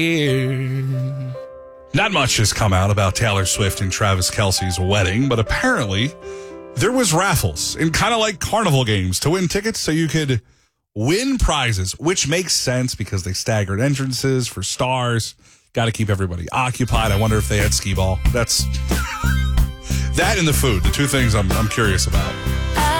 Not much has come out about Taylor Swift and Travis Kelce's wedding, but apparently there was raffles in kind of like carnival games to win tickets so you could win prizes, which makes sense because they staggered entrances for stars. Got to keep everybody occupied. I wonder if they had skee ball. That's that and the food, the two things I'm curious about.